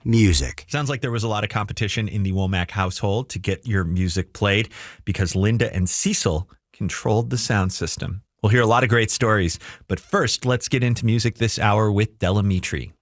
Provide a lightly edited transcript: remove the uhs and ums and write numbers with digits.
music. Sounds like there was a lot of competition in the Womack household to get your music played because Linda and Cecil controlled the sound system. We'll hear a lot of great stories, but first, let's get into music this hour with Del Amitri.